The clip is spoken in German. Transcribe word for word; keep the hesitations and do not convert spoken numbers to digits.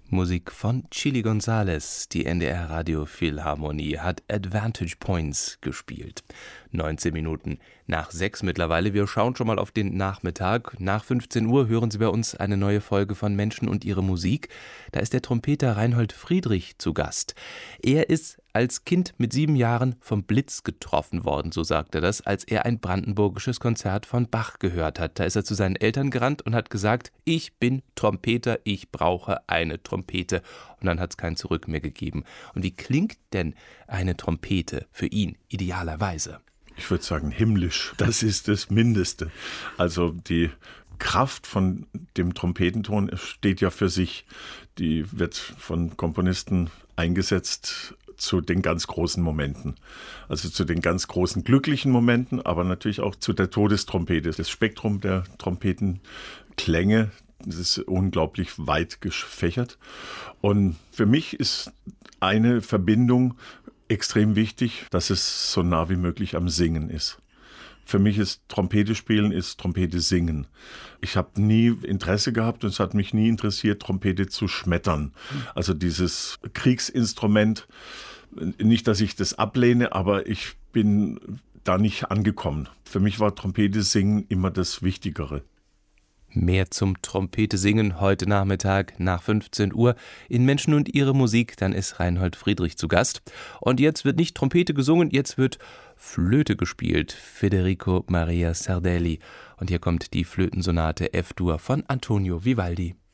Musik von Chili González. Die N D R Radio Philharmonie hat Advantage Points gespielt. neunzehn Minuten nach sechs mittlerweile. Wir schauen schon mal auf den Nachmittag. Nach fünfzehn Uhr hören Sie bei uns eine neue Folge von Menschen und ihre Musik. Da ist der Trompeter Reinhold Friedrich zu Gast. Er ist als Kind mit sieben Jahren vom Blitz getroffen worden, so sagt er das, als er ein brandenburgisches Konzert von Bach gehört hat. Da ist er zu seinen Eltern gerannt und hat gesagt, ich bin Trompeter, ich brauche eine Trompete. Und dann hat es kein Zurück mehr gegeben. Und wie klingt denn eine Trompete für ihn idealerweise? Ich würde sagen himmlisch. Das ist das Mindeste. Also die Kraft von dem Trompetenton steht ja für sich. Die wird von Komponisten eingesetzt zu den ganz großen Momenten. Also zu den ganz großen glücklichen Momenten, aber natürlich auch zu der Todestrompete. Das Spektrum der Trompetenklänge, das ist unglaublich weit gefächert. Und für mich ist eine Verbindung extrem wichtig, dass es so nah wie möglich am Singen ist. Für mich ist Trompete spielen, ist Trompete singen. Ich habe nie Interesse gehabt und es hat mich nie interessiert, Trompete zu schmettern. Also dieses Kriegsinstrument, nicht, dass ich das ablehne, aber ich bin da nicht angekommen. Für mich war Trompete singen immer das Wichtigere. Mehr zum Trompete singen heute Nachmittag nach fünfzehn Uhr in Menschen und ihre Musik. Dann ist Reinhold Friedrich zu Gast. Und jetzt wird nicht Trompete gesungen, jetzt wird Flöte gespielt. Federico Maria Sardelli. Und hier kommt die Flötensonate F-Dur von Antonio Vivaldi.